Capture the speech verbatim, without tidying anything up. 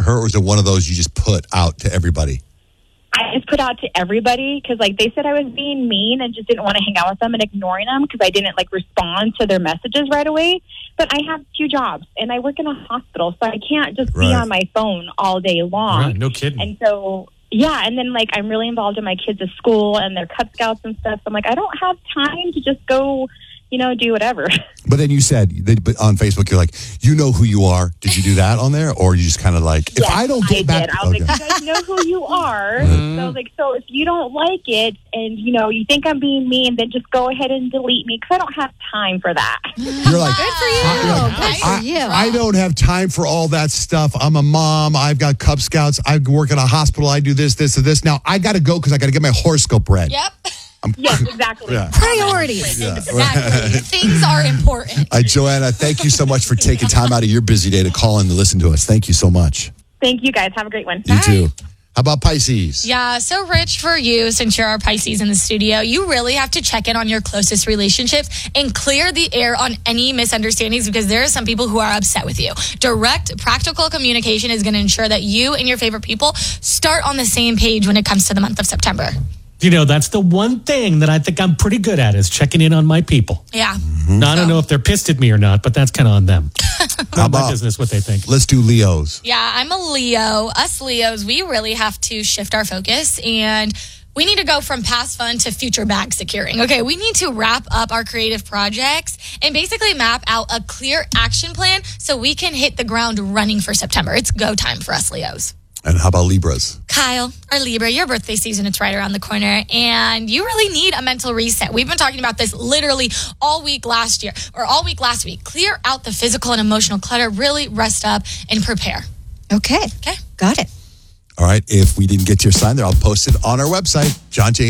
her, or is it one of those you just put out to everybody? I just put out to everybody because, like, they said I was being mean and just didn't want to hang out with them and ignoring them because I didn't, like, respond to their messages right away. But I have two jobs, and I work in a hospital, so I can't just Right. be on my phone all day long. Right, no kidding. And so, yeah, and then, like, I'm really involved in my kids' school and their Cub Scouts and stuff. So I'm like, I don't have time to just go, you know, do whatever. But then you said that on Facebook, you're like, you know who you are. Did you do that on there? Or you just kind of like, if Yes, I don't get I back. did. I was okay. like, you guys know who you are. So I was like, so if you don't like it and, you know, you think I'm being mean, then just go ahead and delete me because I don't have time for that. You're like, Good for you. I, like, Good for I, you. I don't have time for all that stuff. I'm a mom. I've got Cub Scouts. I work in a hospital. I do this, this, and this. Now I got to go because I got to get my horoscope read. Yep. I'm, Yes, exactly. Yeah. Priorities. Yeah. Exactly. Things are important. Uh, Joanna, thank you so much for taking time out of your busy day to call in and listen to us. Thank you so much. Thank you, guys. Have a great one. You too. How about Pisces? Yeah, so Rich, for you, since you're our Pisces in the studio, you really have to check in on your closest relationships and clear the air on any misunderstandings because there are some people who are upset with you. Direct, practical communication is going to ensure that you and your favorite people start on the same page when it comes to the month of September. You know, that's the one thing that I think I'm pretty good at is checking in on my people. Yeah. Now, I don't know if they're pissed at me or not, but that's kind of on them. Not my about- business what they think. Let's do Leos. Yeah, I'm a Leo. Us Leos, we really have to shift our focus and we need to go from past fun to future bag securing. Okay, we need to wrap up our creative projects and basically map out a clear action plan so we can hit the ground running for September. It's go time for us Leos. And how about Libras? Kyle, our Libra, your birthday season, it's right around the corner, and you really need a mental reset. We've been talking about this literally all week last year, or all week last week. Clear out the physical and emotional clutter, really rest up and prepare. Okay. Okay? Got it. All right. If we didn't get to your sign there, I'll post it on our website, John J.